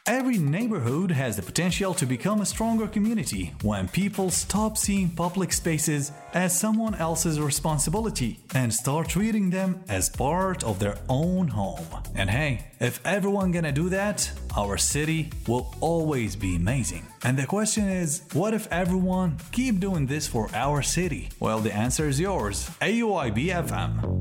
Every neighborhood has the potential to become a stronger community when people stop seeing public spaces as someone else's responsibility and start treating them as part of their own home. And hey, if everyone gonna do that, our city will always be amazing. And the question is, what if everyone keep doing this for our city? Well, the answer is yours. AUIB FM.